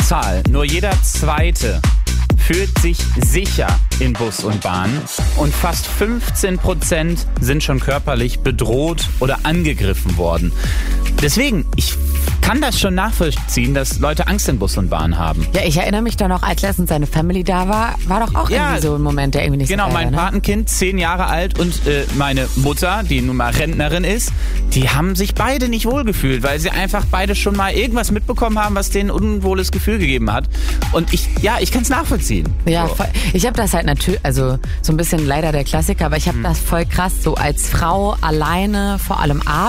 Zahl. Nur jeder Zweite fühlt sich sicher in Bus und Bahn und fast 15% sind schon körperlich bedroht oder angegriffen worden. Deswegen, ich kann das schon nachvollziehen, dass Leute Angst in Bus und Bahn haben. Ja, ich erinnere mich doch noch, als letztens seine Family da war doch auch irgendwie so ein Moment, der irgendwie nicht genau, so geil war, mein Patenkind, 10 Jahre alt und meine Mutter, die nun mal Rentnerin ist, die haben sich beide nicht wohlgefühlt, weil sie einfach beide schon mal irgendwas mitbekommen haben, was denen ein unwohles Gefühl gegeben hat. Und ich kann es nachvollziehen. Ja, so. voll. Ich habe das halt natürlich, also so ein bisschen leider der Klassiker, aber ich habe das voll krass so als Frau alleine, vor allem abends